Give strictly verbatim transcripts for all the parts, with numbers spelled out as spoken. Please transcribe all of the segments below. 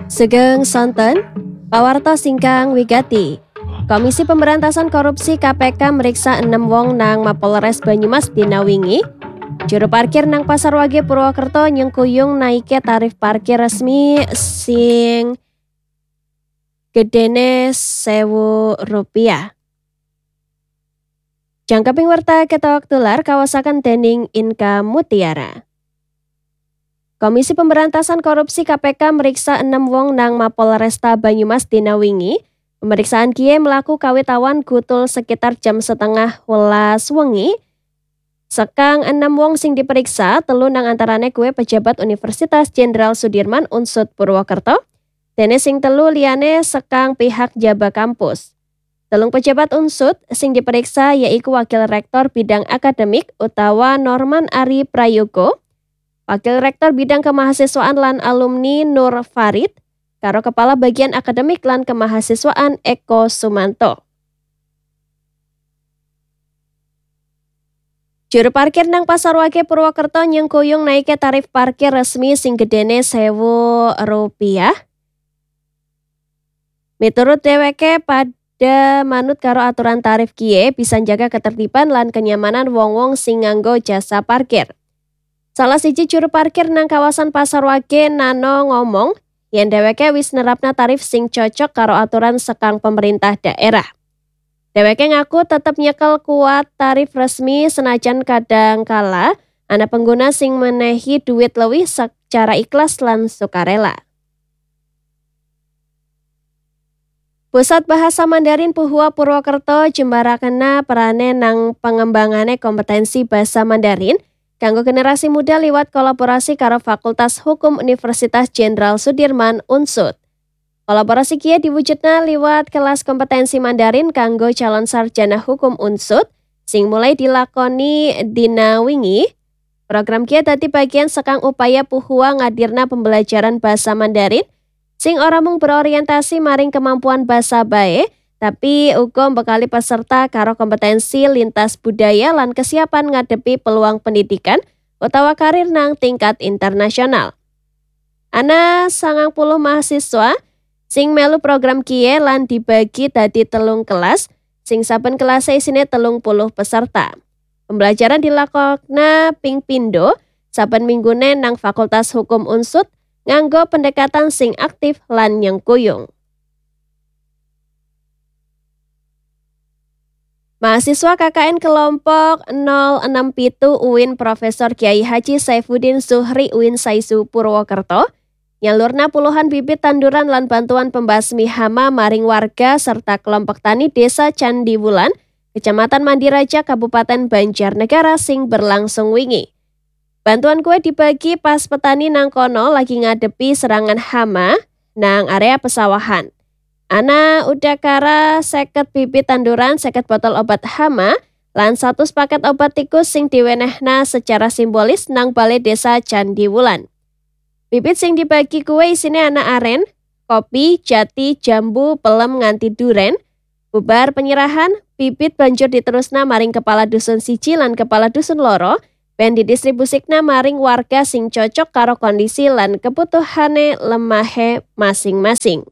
Sugeng sonten, pawarta singkang wigati. Komisi Pemberantasan Korupsi K P K meriksa enam wong nang Mapolres Banyumas dina wingi. Juru parkir nang Pasar Wage Purwokerto nyengkuyung naike tarif parkir resmi sing gedene sewu rupiah. Jangkeping werta ketok tular kawasaken dening Inka Mutiara. Komisi Pemberantasan Korupsi K P K meriksa enam wong nang Mapolresta Banyumas dina wingi. Pemeriksaan kie melaku kawitawan gutul sekitar jam setengah welas wengi. Sekang enam wong sing diperiksa telu nang antarane kue pejabat Universitas Jenderal Sudirman Unsud Purwokerto. Dene sing telu liane sekang pihak jaba kampus. Telung pejabat Unsud sing diperiksa yaiku Wakil Rektor Bidang Akademik utawa Norman Ari Prayogo, Wakil Rektor Bidang Kemahasiswaan lan Alumni Nur Farid, karo Kepala Bagian Akademik lan Kemahasiswaan Eko Sumanto. Juru parkir nang Pasar Wage Purwokerto nyengkuyung naike tarif parkir resmi sing gedene sewu rupiah. Miturut dheweke pada manut karo aturan tarif kie bisa jaga ketertiban lan kenyamanan wong-wong sing nganggo jasa parkir. Salah siji juru parkir nang kawasan Pasar Wage Nano ngomong yen dheweke wis nerapna tarif sing cocok karo aturan sekang pemerintah daerah. Dheweke ngaku tetep nyekel kuat tarif resmi senajan kadang kala ana pengguna sing menehi duit leuwih secara ikhlas lan sukarela. Pusat Bahasa Mandarin Puhua Purwokerto jembarakena perane nang pengembangane kompetensi bahasa Mandarin kanggo generasi muda liwat kolaborasi karo Fakultas Hukum Universitas Jenderal Sudirman Unsud. Kolaborasi kia diwujudna liwat kelas kompetensi Mandarin kanggo calon sarjana hukum Unsud sing mulai dilakoni dina wingi. Program kia dadi bagian sekang upaya Puhua ngadirna pembelajaran bahasa Mandarin sing ora mung berorientasi maring kemampuan basa bae, tapi uga bekali peserta karo kompetensi lintas budaya lan kesiapan ngadepi peluang pendidikan utawa karir nang tingkat internasional. Ana sangang puluh mahasiswa sing melu program kie lan dibagi dadi telung kelas, sing saben kelas isine telung puluh peserta. Pembelajaran dilakokna ping pindo, saben minggune nang Fakultas Hukum Unsud nganggo pendekatan sing aktif lan nyengkuyung. Mahasiswa K K N kelompok nol enam pitu U I N Profesor Kiai Haji Saifuddin Suhri U I N Saisu Purwokerto nyalurna puluhan bibit tanduran lan bantuan pembasmi hama maring warga serta kelompok tani Desa Candiwulan, Kecamatan Mandiraja, Kabupaten Banjarnegara sing berlangsung wingi. Bantuan kue dibagi pas petani nang kono lagi ngadepi serangan hama nang area pesawahan. Ana udakara seket bibit tanduran, seket botol obat hama, lan satu paket obat tikus sing diwenehna secara simbolis nang Balai Desa Candiwulan. Bibit sing dibagi kue isine ana aren, kopi, jati, jambu, pelem nganti duren. Bubar penyerahan, bibit banjur diterusna maring kepala dusun siji lan kepala dusun loro, ben didistribusikna maring warga sing cocok karo kondisi lan kebutuhane lemahe masing-masing.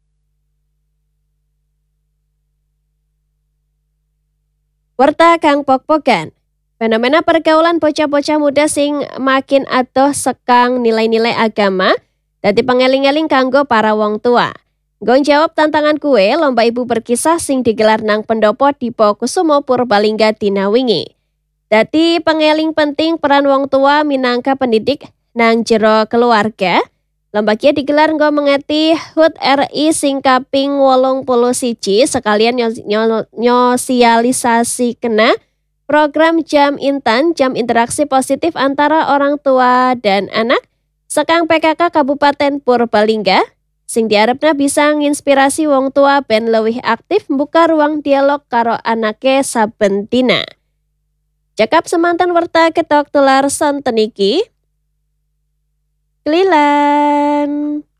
Werta kang pok-pokan. Fenomena pergaulan bocah-bocah muda sing makin adoh sekang nilai-nilai agama dadi pangeling-eling kanggo para wong tua. Nggon jawab tantangan kue lomba ibu berkisah sing digelar nang Pendopo Dipo Kusumo Purbalingga dina wingi. Dadi pangeling penting peran wong tua minangka pendidik nang jero keluarga. Lomba kia digelar nggo mengeti H U T R I sing kaping wolung puluh siji sekalian nyosialisasi kena program Jam Intan, Jam Interaksi Positif antara orang tua dan anak, sekang P K K Kabupaten Purbalingga, sing diarepna bisa nginspirasi wong tua ben leuwih aktif mbuka ruang dialog karo anake saben dina. Cekap semanten werta ketok tular sonten iki. Klilan.